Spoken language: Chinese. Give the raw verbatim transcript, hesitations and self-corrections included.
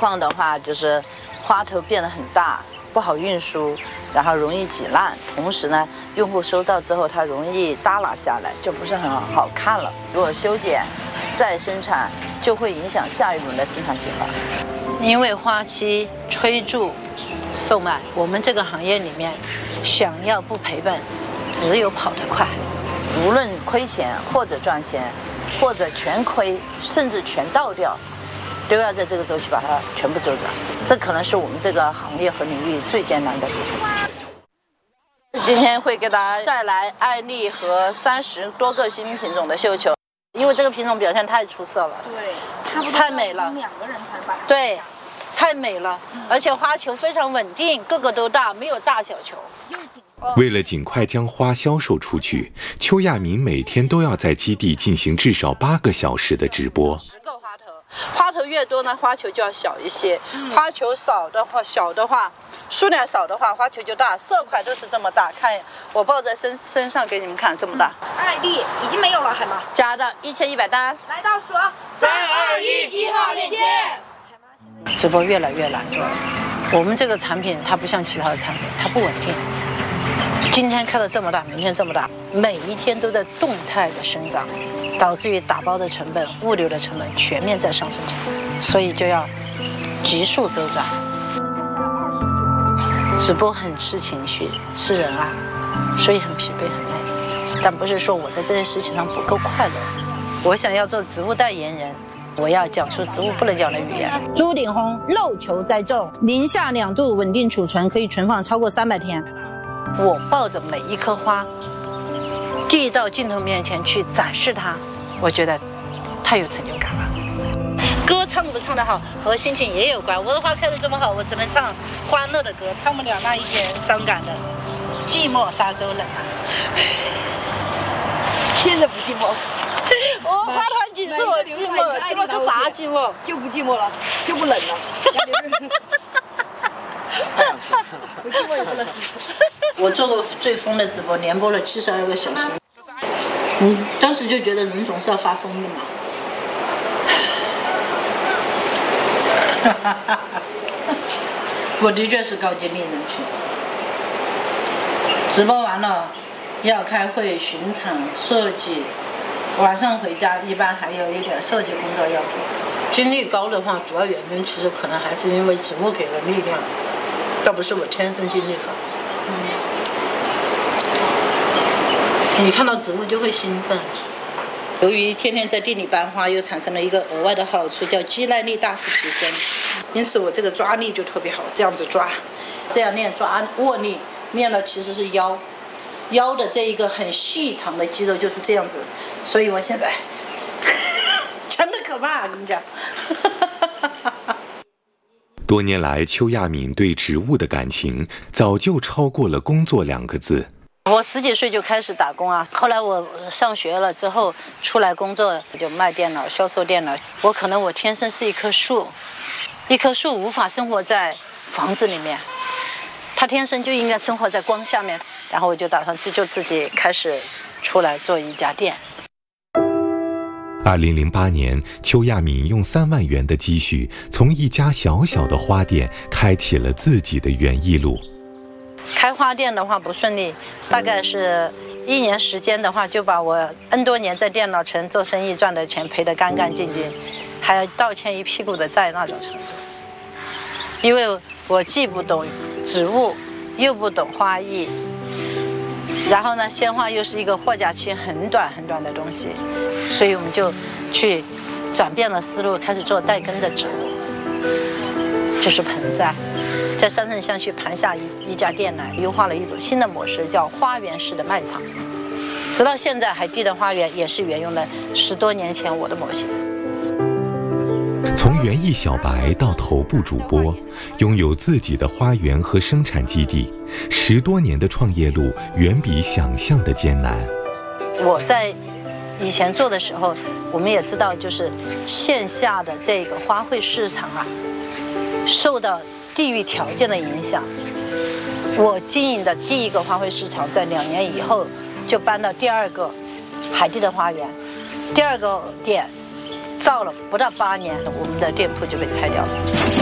况的话，就是花头变得很大，不好运输，然后容易挤烂。同时呢，用户收到之后，它容易耷拉下来，就不是很好看了。如果修剪再生产，就会影响下一轮的生产计划。因为花期催促售卖，我们这个行业里面，想要不赔本，只有跑得快。无论亏钱或者赚钱，或者全亏，甚至全倒掉，都要在这个周期把它全部周转。这可能是我们这个行业和领域最艰难的部分。今天会给大家带来爱丽和三十多个新品种的绣球，因为这个品种表现太出色了， 对，差不多太美了， 两个人才能把它对，太美了，而且花球非常稳定，个个都大，没有大小球。 为了尽快将花销售出去，邱亚敏每天都要在基地进行至少八个小时的直播。 十个花头，花头越多呢，花球就要小一些；花球少的话，小的话，数量少的话，花球就大。色块都是这么大，看我抱在身身上给你们看，这么大。 艾丽已经没有了，海妈。 假的，一千一百单。 来倒数，三二一，一号链接。 直播越来越难做，我们这个产品它不像其他的产品，它不稳定。今天开到这么大，明天这么大，每一天都在动态的生长，导致于打包的成本、物流的成本全面在上升中，所以就要急速周转。直播很吃情绪、吃人啊，所以很疲惫、很累。但不是说我在这件事情上不够快乐，我想要做植物代言人。我要讲出植物不能讲的语言。朱顶红肉球栽种，零下两度稳定储存，可以存放超过三百天。我抱着每一棵花，递到镜头面前去展示它，我觉得太有成就感了。歌唱不唱得好和心情也有关。我的花开得这么好，我只能唱欢乐的歌，唱不了那一点伤感的。寂寞沙洲冷啊， 现在不寂寞。 我花团锦是我寂寞，寂寞个啥寂寞？ 就不寂寞了，就不冷了。不寂寞也不冷。 我做过最疯的直播，连播了七十二个小时。嗯，当时就觉得人总是要发疯的嘛。我的确是高精力人群。直播完了，要开会、巡场、设计。晚上回家一般还有一点设计工作要做。精力高的话，主要原因其实可能还是因为植物给了力量，倒不是我天生精力好。嗯，你看到植物就会兴奋。由于天天在地里搬花，又产生了一个额外的好处，叫肌耐力大幅提升。因此我这个抓力就特别好，这样子抓，这样练抓握力，练了其实是腰。腰的这一个很细长的肌肉就是这样子，所以我现在强的可怕，我跟你讲。 多年来，邱亚敏对植物的感情早就超过了工作两个字。 我十几岁就开始打工啊，后来我上学了之后出来工作，就卖电脑、销售电脑。我可能我天生是一棵树，一棵树无法生活在房子里面，它天生就应该生活在光下面。然后我就打算自就自己开始出来做一家店。 二零零八年，邱亚敏用三万元的积蓄，从一家小小的花店开启了自己的园艺路。 开花店的话不顺利，大概是一年时间的话，就把我 N 多年在电脑城做生意赚的钱赔得干干净净，还要倒欠一屁股的债那种程度。因为我既不懂植物，又不懂花艺。然后呢，鲜花又是一个货架期很短很短的东西，所以我们就去转变了思路，开始做带根的植物，就是盆栽。在三圣乡区盘下一一家店呢，优化了一种新的模式，叫花园式的卖场。直到现在，海地的花园也是沿用了十多年前我的模型。 从园艺小白到头部主播，拥有自己的花园和生产基地，十多年的创业路远比想象的艰难。 我在以前做的时候，我们也知道，就是线下的这个花卉市场啊，受到地域条件的影响。我经营的第一个花卉市场，在两年以后就搬到第二个海地的花园，第二个店造了不到八年，我们的店铺就被拆掉了。